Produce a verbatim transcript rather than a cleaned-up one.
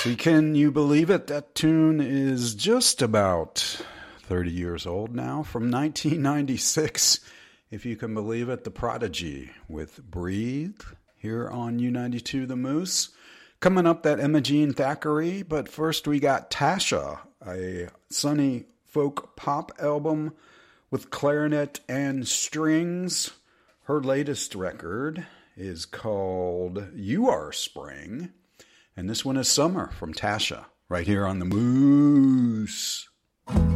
See, can you believe it? That tune is just about thirty years old now, from nineteen ninety-six. If you can believe it, The Prodigy with Breathe here on U ninety-two The Moose. Coming up, that Imogene Thackeray, but first we got Tasha, a sunny folk pop album with clarinet and strings. Her latest record is called You Are Spring, and this one is Summer from Tasha, right here on The Moose.